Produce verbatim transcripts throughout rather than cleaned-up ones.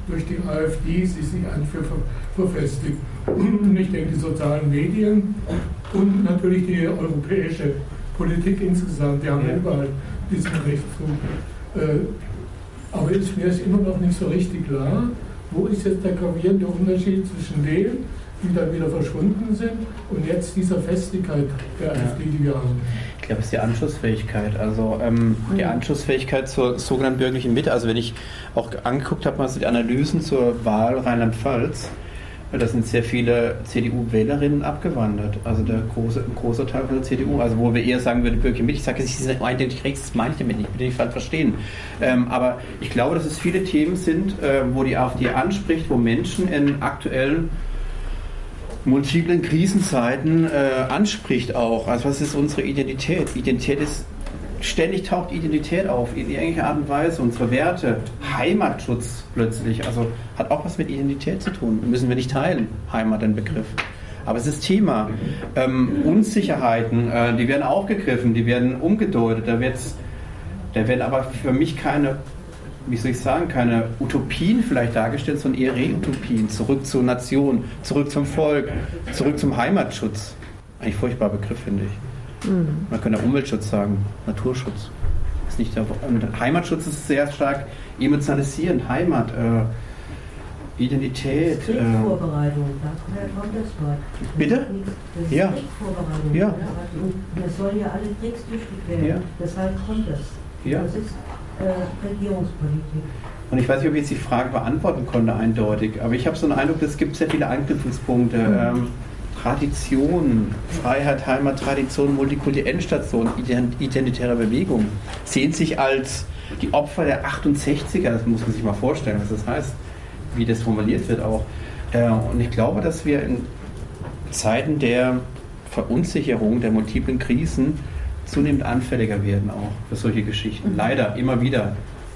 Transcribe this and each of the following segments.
durch die AfD sie sich einfach verfestigt. Und ich denke, die sozialen Medien und natürlich die europäische Politik insgesamt, die haben ja überall diesen Rechtszug. Aber ist, mir ist immer noch nicht so richtig klar, wo ist jetzt der gravierende Unterschied zwischen denen, die dann wieder verschwunden sind, und jetzt dieser Festigkeit der AfD, die wir haben. Ich glaube, es ist die Anschlussfähigkeit. Also ähm, die Anschlussfähigkeit zur sogenannten bürgerlichen Mitte. Also wenn ich auch angeguckt habe, mal so die Analysen zur Wahl Rheinland-Pfalz, da sind sehr viele C D U-Wählerinnen abgewandert. Also der große, ein großer Teil von der C D U, also wo wir eher sagen würden, bürgerliche Mitte. Ich sage jetzt, sie sind eindeutig rechts, das meine ich damit nicht, bitte nicht falsch verstehen. Ähm, aber ich glaube, dass es viele Themen sind, äh, wo die AfD anspricht, wo Menschen in aktuellen multiplen Krisenzeiten äh, anspricht auch. Also was ist unsere Identität? Identität ist, ständig taucht Identität auf, in irgendeiner Art und Weise, unsere Werte, Heimatschutz plötzlich, also hat auch was mit Identität zu tun. Müssen wir nicht teilen, Heimat, den Begriff. Aber es ist Thema. Ähm, Unsicherheiten, äh, die werden aufgegriffen, die werden umgedeutet, da wird's, da werden aber für mich keine, wie soll ich sagen, keine Utopien vielleicht dargestellt, sondern eher Reutopien. Zurück zur Nation, zurück zum Volk, zurück zum Heimatschutz. Eigentlich ein furchtbarer Begriff, finde ich. Mhm. Man könnte Umweltschutz sagen, Naturschutz. Ist nicht der, Heimatschutz ist sehr stark emotionalisierend. Heimat, äh, Identität. Kriegsvorbereitung, äh, daher kommt das Wort. Bitte? Das ist ja. Kriegsvorbereitung. Ja. Wir sollen ja alle kriegstüchtig werden. Ja. Deshalb kommt das. Ja. Das ist Regierungspolitik. Und ich weiß nicht, ob ich jetzt die Frage beantworten konnte eindeutig, aber ich habe so einen Eindruck, es gibt sehr viele Anknüpfungspunkte. Mhm. Ähm, Tradition, Freiheit, Heimat, Tradition, multikulturelle Endstation, identitäre Bewegung sehen sich als die Opfer der achtundsechziger, das muss man sich mal vorstellen, was das heißt, wie das formuliert wird auch. Äh, und ich glaube, dass wir in Zeiten der Verunsicherung, der multiplen Krisen zunehmend anfälliger werden auch für solche Geschichten. Leider, immer wieder.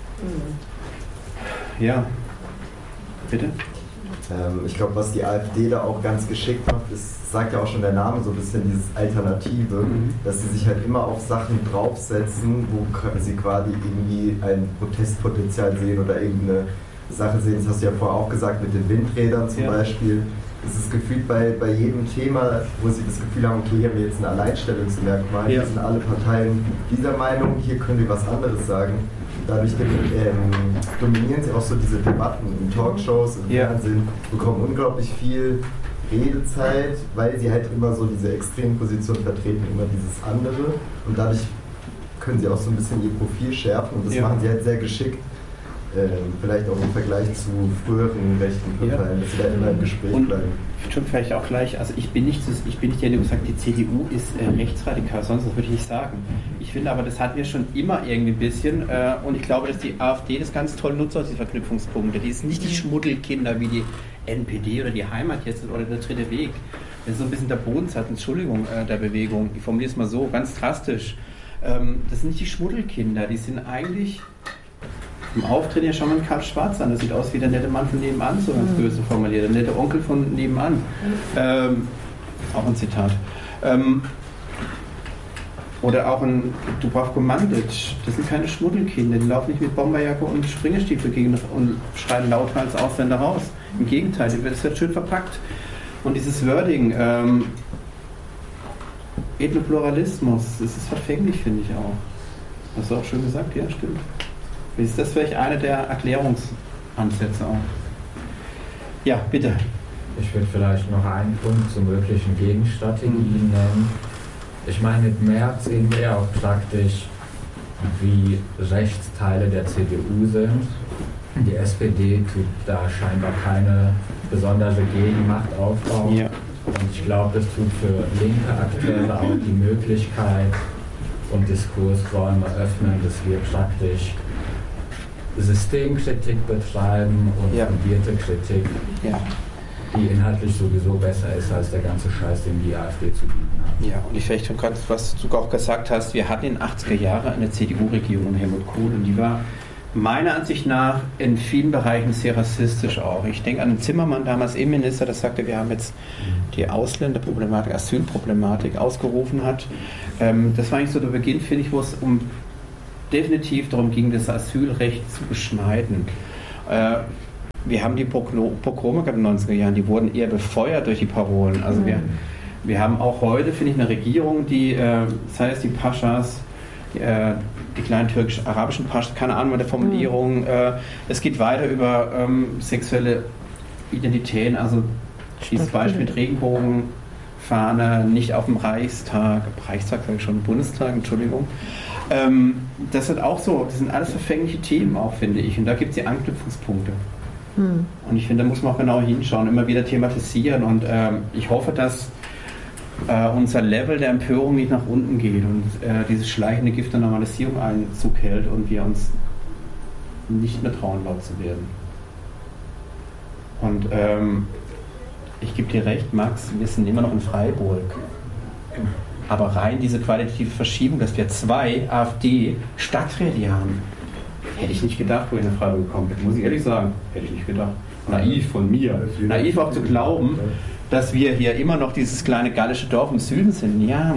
Ja. Bitte? Ähm, ich glaube, was die AfD da auch ganz geschickt macht, ist, sagt ja auch schon der Name, so ein bisschen dieses Alternative, mhm. dass sie sich halt immer auf Sachen draufsetzen, wo sie quasi irgendwie ein Protestpotenzial sehen oder irgendeine Sache sehen. Das hast du ja vorher auch gesagt mit den Windrädern zum ja. Beispiel. Es ist gefühlt bei, bei jedem Thema, wo sie das Gefühl haben, okay, hier haben wir jetzt ein Alleinstellungsmerkmal, ja. hier sind alle Parteien dieser Meinung, hier können wir was anderes sagen. Dadurch ähm, dominieren sie auch so diese Debatten in Talkshows, im ja. Fernsehen, bekommen unglaublich viel Redezeit, weil sie halt immer so diese Extremposition vertreten, immer dieses andere, und dadurch können sie auch so ein bisschen ihr Profil schärfen, und das ja. machen sie halt sehr geschickt. Äh, vielleicht auch im Vergleich zu früheren rechten Parteien, ja. dass sie da immer im Gespräch und bleiben. Stimmt vielleicht auch gleich, also ich bin nicht, ich bin nicht der, der sagt, die C D U ist äh, rechtsradikal, sonst das würde ich nicht sagen. Ich finde aber, das hatten wir schon immer irgendwie ein bisschen äh, und ich glaube, dass die AfD das ganz toll nutzt, aus die Verknüpfungspunkte. Die ist nicht die Schmuddelkinder wie die N P D oder die Heimat jetzt oder der dritte Weg. Das ist so ein bisschen der Bodensatz, Entschuldigung, äh, der Bewegung. Ich formuliere es mal so, ganz drastisch. Ähm, das sind nicht die Schmuddelkinder, die sind eigentlich... Im Auftritt ja schon mal Karl Schwarz an. Das sieht aus wie der nette Mann von nebenan, so ganz böse formuliert. Der nette Onkel von nebenan. Ähm, auch ein Zitat. Ähm, oder auch ein Dubravko Mandic. Das sind keine Schmuddelkinder. Die laufen nicht mit Bomberjacke und Springerstiefel gegen und schreien lauter als Ausländer raus. Im Gegenteil, das wird schön verpackt. Und dieses Wording, ähm, Ethnopluralismus, das ist verfänglich, finde ich auch. Hast du auch schön gesagt? Ja, stimmt. Ist das vielleicht eine der Erklärungsansätze auch? Ja, bitte. Ich würde vielleicht noch einen Punkt zu möglichen Gegenstrategien nennen. Ich meine, mit Merz sehen wir ja auch praktisch, wie rechts Teile der C D U sind. Die S P D tut da scheinbar keine besondere Gegenmacht aufbauen. Ja. Und ich glaube, das tut für linke Akteure auch die Möglichkeit und Diskursräume öffnen, dass wir praktisch Systemkritik betreiben und ja. fundierte Kritik, ja. die inhaltlich sowieso besser ist als der ganze Scheiß, den die AfD zu bieten hat. Ja, und ich vielleicht schon gerade, was du auch gesagt hast, wir hatten in den achtziger Jahren eine C D U-Regierung, Helmut Kohl, und die war meiner Ansicht nach in vielen Bereichen sehr rassistisch auch. Ich denke an den Zimmermann, damals Innenminister, der sagte, wir haben jetzt die Ausländerproblematik, Asylproblematik ausgerufen hat. Das war eigentlich so der Beginn, finde ich, wo es um definitiv darum ging, das Asylrecht zu beschneiden. Äh, wir haben die Pogrome gehabt in den neunziger Jahren, die wurden eher befeuert durch die Parolen. Also mhm. wir, wir haben auch heute, finde ich, eine Regierung, die, äh, sei es die Paschas, die, äh, die kleinen türkisch-arabischen Paschas, keine Ahnung mit der Formulierung, mhm. äh, es geht weiter über ähm, sexuelle Identitäten, also dieses Beispiel mit Regenbogenfahne, nicht auf dem Reichstag, Reichstag sage ich schon, Bundestag, Entschuldigung. Ähm, das sind auch so, das sind alles verfängliche Themen auch, finde ich. Und da gibt es die Anknüpfungspunkte. Hm. Und ich finde, da muss man auch genau hinschauen, immer wieder thematisieren. Und ähm, ich hoffe, dass äh, unser Level der Empörung nicht nach unten geht und äh, dieses schleichende Gift der Normalisierung Einzug hält und wir uns nicht mehr trauen, laut zu werden. Und ähm, ich gebe dir recht, Max, wir sind immer noch in Freiburg. Aber rein diese qualitative Verschiebung, dass wir zwei AfD-Stadträte hier haben, hätte ich nicht gedacht, wo ich nach Freiburg gekommen bin. Muss ich ehrlich sagen, hätte ich nicht gedacht. Naiv von mir. Naiv auch zu glauben, dass wir hier immer noch dieses kleine gallische Dorf im Süden sind. Ja.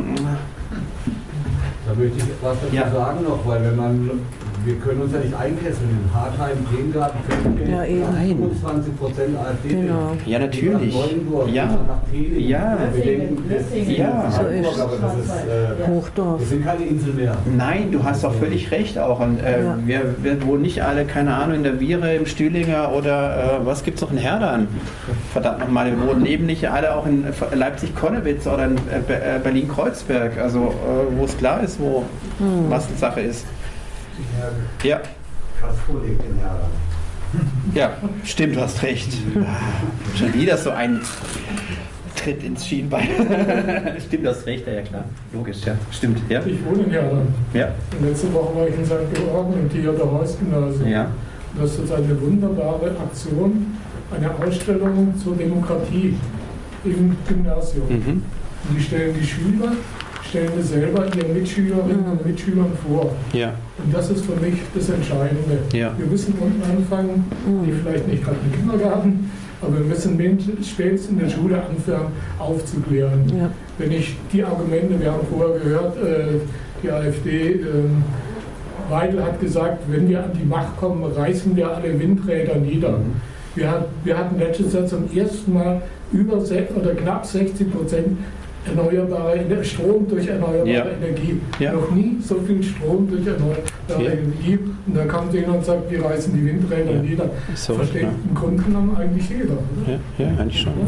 Da möchte ich was dazu ja. sagen noch, weil wenn man, wir können uns ja nicht einkesseln. In Hartheim, Bremgarten, ja, fünfundzwanzig Prozent AfD. Genau. Ja, natürlich. Ja. Ja. Wir denken, das ja. So ist. Aber das ist, äh, Hochdorf. Wir sind keine Insel mehr. Nein, du hast doch völlig recht auch. Und, äh, ja. wir, wir wohnen nicht alle, keine Ahnung, in der Viere, im Stühlinger oder äh, was gibt es noch in Herdern? Verdammt nochmal, wir wohnen eben nicht alle auch in Leipzig-Konnewitz oder in äh, Berlin-Kreuzberg. Also, äh, wo es klar ist, wo hm. was die Sache ist. Ja. Katholik in Herren. Ja, stimmt, du hast recht. Schon wieder so ein Tritt ins Schienbein. Stimmt, du hast recht, ja klar. Logisch, ja. Stimmt, ja. Ich wohne in Herren. Ja. Und letzte Woche war ich in Sankt Georgen im Theodor-Heuss-Gymnasium. Ja. Das ist eine wunderbare Aktion, eine Ausstellung zur Demokratie im Gymnasium. Mhm. Und die stellen die Schüler stellen das selber ihren Mitschülerinnen und Mitschülern vor. Ja. Und das ist für mich das Entscheidende. Ja. Wir müssen unten anfangen, die vielleicht nicht gerade im Kindergarten, aber wir müssen spätestens in der Schule anfangen, aufzuklären. Ja. Wenn ich die Argumente, wir haben vorher gehört, äh, die AfD, äh, Weidel hat gesagt, wenn wir an die Macht kommen, reißen wir alle Windräder nieder. Mhm. Wir, hat, wir hatten letztes Jahr zum ersten Mal über oder knapp sechzig Prozent erneuerbare Strom durch erneuerbare ja. Energie. Ja. Noch nie so viel Strom durch erneuerbare ja. Energie. Und dann kommt jemand und sagt, wir reißen die Windräder ja. nieder. So, versteht ja. im Grunde genommen eigentlich jeder. Oder? Ja, ja, eigentlich schon.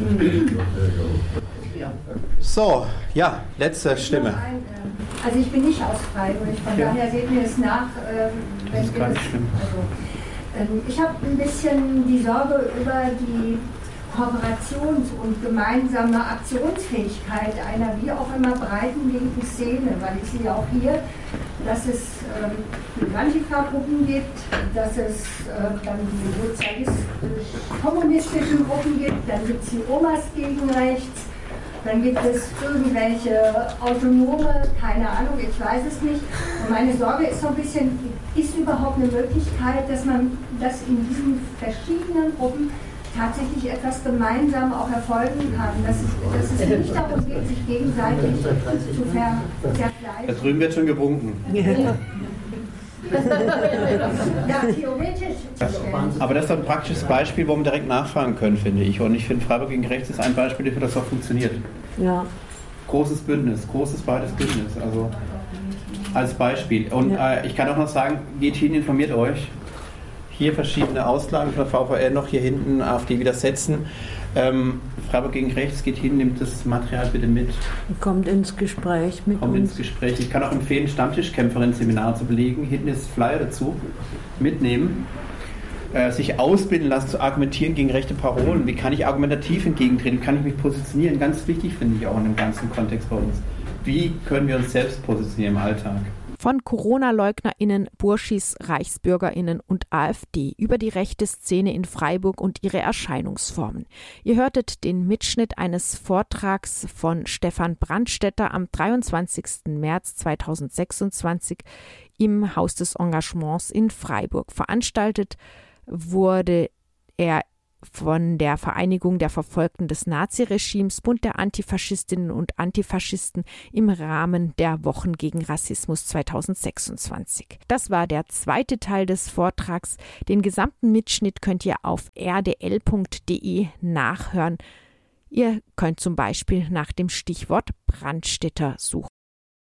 So, ja, letzte Stimme. Also ich bin nicht aus Freiburg, von ja. daher seht mir es nach. Ähm, das ist gar nicht schlimm. Also, ähm, ich habe ein bisschen die Sorge über die Kooperations- und gemeinsame Aktionsfähigkeit einer wie auch immer breiten linken Szene, weil ich sehe auch hier, dass es ähm, Antifa-Gruppen gibt, dass es äh, dann die sozialistisch-kommunistischen Gruppen gibt, dann gibt es die Omas gegen rechts, dann gibt es irgendwelche autonome, keine Ahnung, ich weiß es nicht. Und meine Sorge ist so ein bisschen, ist überhaupt eine Möglichkeit, dass man das in diesen verschiedenen Gruppen tatsächlich etwas gemeinsam auch erfolgen kann, dass es, dass es nicht darum geht, sich gegenseitig zu ver, vergleichen. Da drüben wird schon gewunken. Ja, theoretisch. Aber das ist ein praktisches Beispiel, wo wir direkt nachfragen können, finde ich. Und ich finde, Freiburg gegen Rechts ist ein Beispiel dafür, dass das auch funktioniert. Ja. Großes Bündnis, großes breites Bündnis. Also als Beispiel. Und ja. äh, ich kann auch noch sagen, geht hin, informiert euch. Hier verschiedene Auslagen von der V V R noch hier hinten auf die widersetzen. Ähm, Freiburg gegen Rechts geht hin, nimmt das Material bitte mit. Kommt ins Gespräch mit Kommt uns. ins Gespräch. Ich kann auch empfehlen, Stammtischkämpferin-Seminar zu belegen. Hinten ist Flyer dazu. Mitnehmen. Äh, sich ausbilden lassen, zu argumentieren gegen rechte Parolen. Wie kann ich argumentativ entgegentreten? Wie kann ich mich positionieren? Ganz wichtig finde ich auch in dem ganzen Kontext bei uns. Wie können wir uns selbst positionieren im Alltag? Von Corona-LeugnerInnen, Burschis, ReichsbürgerInnen und AfD über die rechte Szene in Freiburg und ihre Erscheinungsformen. Ihr hörtet den Mitschnitt eines Vortrags von Stefan Brandstätter am dreiundzwanzigsten März zweitausendsechsundzwanzig im Haus des Engagements in Freiburg. Veranstaltet wurde er von der Vereinigung der Verfolgten des Naziregimes, Bund der Antifaschistinnen und Antifaschisten im Rahmen der Wochen gegen Rassismus zweitausendsechsundzwanzig. Das war der zweite Teil des Vortrags. Den gesamten Mitschnitt könnt ihr auf r d l punkt d e nachhören. Ihr könnt zum Beispiel nach dem Stichwort Brandstätter suchen.